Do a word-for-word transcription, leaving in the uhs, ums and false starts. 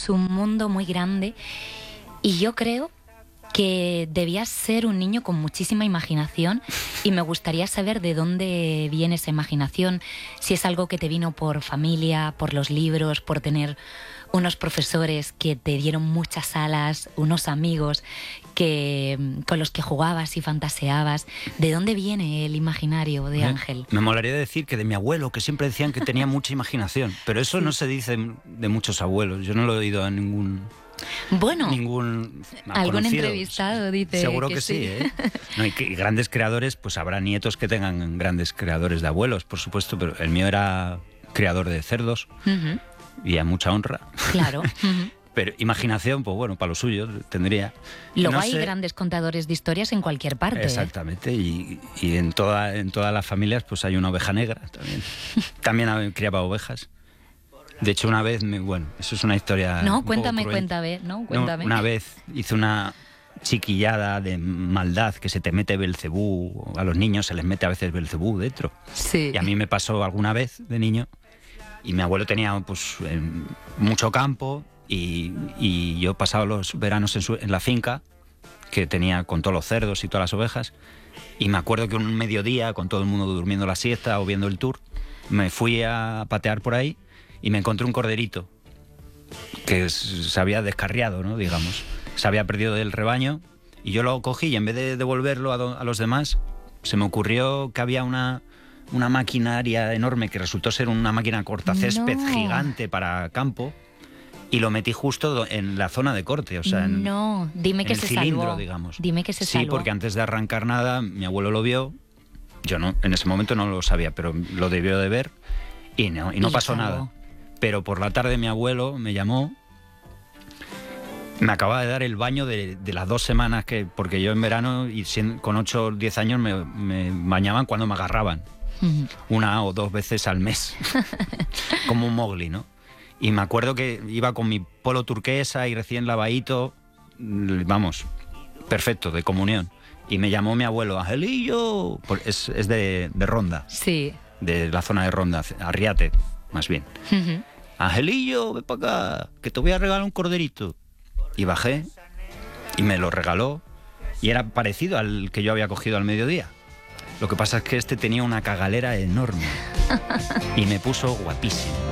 es un mundo muy grande y yo creo que debías ser un niño con muchísima imaginación y me gustaría saber de dónde viene esa imaginación, si es algo que te vino por familia, por los libros, por tener unos profesores que te dieron muchas alas, unos amigos que, con los que jugabas y fantaseabas. ¿De dónde viene el imaginario de Ángel? Me molaría decir que de mi abuelo, que siempre decían que tenía mucha imaginación, pero eso sí. No se dice de muchos abuelos. Yo no lo he oído a ningún... Bueno, ningún algún entrevistado dice seguro que, que sí, sí. ¿eh? No, y, que, y grandes creadores, pues habrá nietos que tengan grandes creadores de abuelos, por supuesto, pero el mío era creador de cerdos. Uh-huh. Y a mucha honra. Claro. Uh-huh. Pero imaginación, pues bueno, para lo suyo tendría. Luego no hay sé... grandes contadores de historias en cualquier parte. Exactamente, ¿eh? y, y en, toda, en todas las familias pues hay una oveja negra también. También criaba ovejas. De hecho, una vez, me, bueno, eso es una historia... No, cuéntame, cuéntame, ¿no? Cuéntame. No, una vez hice una chiquillada de maldad que se te mete Belcebú, a los niños se les mete a veces Belcebú dentro. Sí. Y a mí me pasó alguna vez de niño, y mi abuelo tenía pues mucho campo, y, y yo pasaba los veranos en, su, en la finca, que tenía con todos los cerdos y todas las ovejas, y me acuerdo que un mediodía, con todo el mundo durmiendo la siesta o viendo el tour, me fui a patear por ahí, y me encontré un corderito que se había descarriado, ¿no? Digamos. Se había perdido del rebaño y yo lo cogí y en vez de devolverlo a, do, a los demás, se me ocurrió que había una, una maquinaria enorme que resultó ser una máquina cortacésped no. gigante para campo y lo metí justo en la zona de corte, o sea, en, no. Dime en que el se cilindro, salvó. digamos. Dime que se sí, salvó. Sí, porque antes de arrancar nada, mi abuelo lo vio, yo no, en ese momento no lo sabía, pero lo debió de ver y no, y no y pasó nada. Pero por la tarde mi abuelo me llamó, me acababa de dar el baño de, de las dos semanas, que porque yo en verano y con ocho o diez años me, me bañaban cuando me agarraban, uh-huh. una o dos veces al mes, como un Mowgli, ¿no? Y me acuerdo que iba con mi polo turquesa y recién lavadito, vamos, perfecto, de comunión. Y me llamó mi abuelo, Angelillo, es, es de, de Ronda, sí. de la zona de Ronda, Arriate, más bien. Uh-huh. Angelillo, ven para acá, que te voy a regalar un corderito. Y bajé y me lo regaló y era parecido al que yo había cogido al mediodía. Lo que pasa es que este tenía una cagalera enorme y me puso guapísimo.